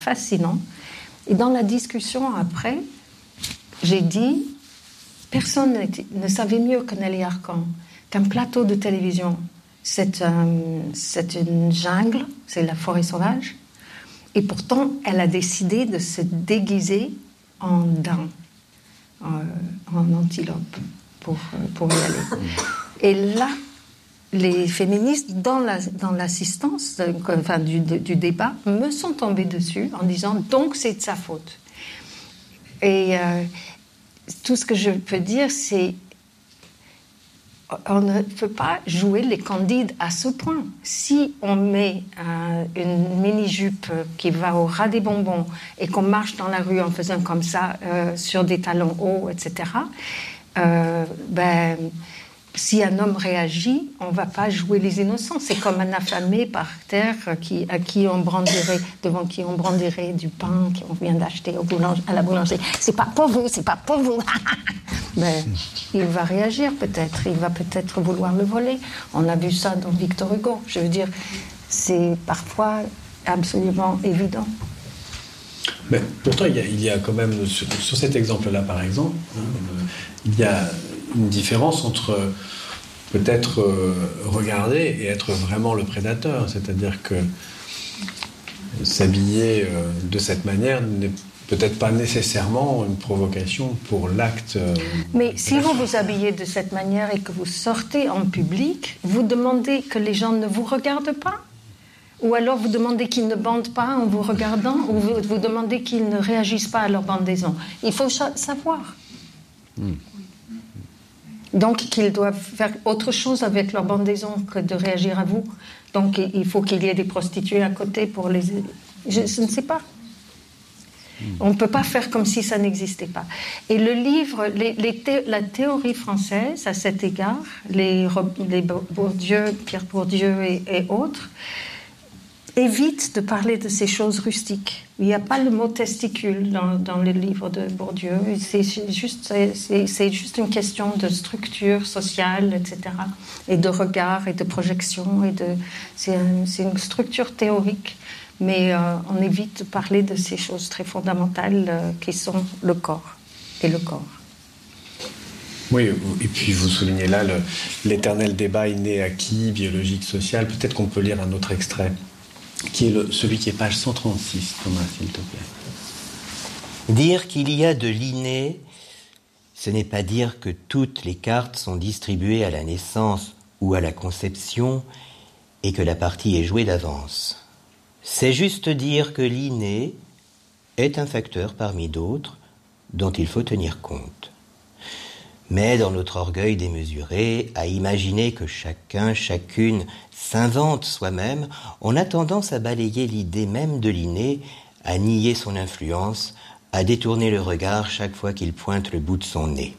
fascinant. Et dans la discussion après, j'ai dit, personne ne savait mieux que Nelly Arcan qu'un plateau de télévision, c'est une jungle, c'est la forêt sauvage. Et pourtant, elle a décidé de se déguiser en daim, en antilope, pour y aller. Et là, les féministes, dans l'assistance du débat, me sont tombées dessus en disant « donc c'est de sa faute ». Et tout ce que je peux dire, c'est on ne peut pas jouer les candides à ce point. Si on met une mini-jupe qui va au ras des bonbons et qu'on marche dans la rue en faisant comme ça, sur des talons hauts, etc., si un homme réagit, on ne va pas jouer les innocents. C'est comme un affamé par terre devant qui on brandirait du pain qu'on vient d'acheter à la boulangerie. C'est pas pour vous, c'est pas pour vous. Mais il va réagir peut-être, il va peut-être vouloir le voler. On a vu ça dans Victor Hugo. Je veux dire, c'est parfois absolument évident. Mais pourtant, il y a quand même, sur cet exemple-là, par exemple, il y a une différence entre peut-être regarder et être vraiment le prédateur. C'est-à-dire que s'habiller de cette manière n'est peut-être pas nécessairement une provocation pour l'acte. Mais si vous vous habillez de cette manière et que vous sortez en public, vous demandez que les gens ne vous regardent pas ? Ou alors vous demandez qu'ils ne bandent pas en vous regardant, ou vous demandez qu'ils ne réagissent pas à leur bandaison. Il faut savoir. Donc qu'ils doivent faire autre chose avec leur bandaison que de réagir à vous. Donc il faut qu'il y ait des prostituées à côté pour les... Je ne sais pas. On ne peut pas faire comme si ça n'existait pas. Et le livre, la théorie française, à cet égard, les Bourdieu, Pierre Bourdieu et autres, évite de parler de ces choses rustiques. Il n'y a pas le mot testicule dans le livre de Bourdieu. C'est juste une question de structure sociale, etc. Et de regard et de projection. C'est une structure théorique. Mais on évite de parler de ces choses très fondamentales qui sont le corps et le corps. Oui, et puis vous soulignez là l'éternel débat inné-acquis, biologique, social. Peut-être qu'on peut lire un autre extrait, qui est celui qui est page 136, Thomas, s'il te plaît. Dire qu'il y a de l'inné, ce n'est pas dire que toutes les cartes sont distribuées à la naissance ou à la conception et que la partie est jouée d'avance. C'est juste dire que l'inné est un facteur parmi d'autres dont il faut tenir compte. Mais dans notre orgueil démesuré, à imaginer que chacun, chacune s'invente soi-même, on a tendance à balayer l'idée même de l'inné, à nier son influence, à détourner le regard chaque fois qu'il pointe le bout de son nez.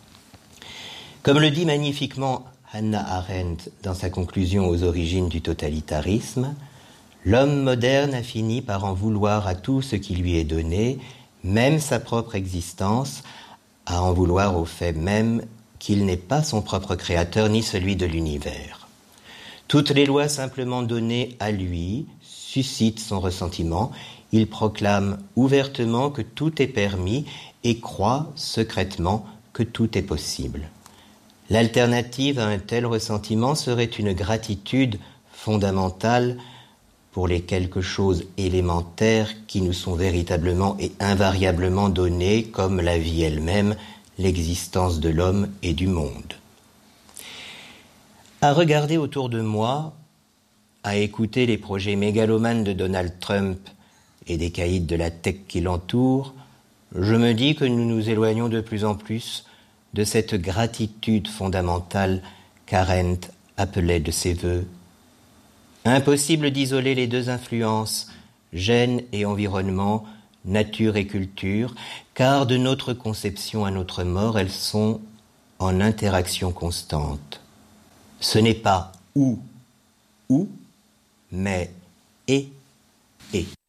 Comme le dit magnifiquement Hannah Arendt dans sa conclusion aux origines du totalitarisme, l'homme moderne a fini par en vouloir à tout ce qui lui est donné, même sa propre existence, à en vouloir au fait même qu'il n'est pas son propre créateur ni celui de l'univers. Toutes les lois simplement données à lui suscitent son ressentiment. Il proclame ouvertement que tout est permis et croit secrètement que tout est possible. L'alternative à un tel ressentiment serait une gratitude fondamentale pour les quelque chose élémentaires qui nous sont véritablement et invariablement donnés, comme la vie elle-même, l'existence de l'homme et du monde. À regarder autour de moi, à écouter les projets mégalomanes de Donald Trump et des caïds de la tech qui l'entourent, je me dis que nous nous éloignons de plus en plus de cette gratitude fondamentale qu'Arendt appelait de ses vœux. Impossible d'isoler les deux influences, gènes et environnement, nature et culture, car de notre conception à notre mort, elles sont en interaction constante. Ce n'est pas ou, mais et.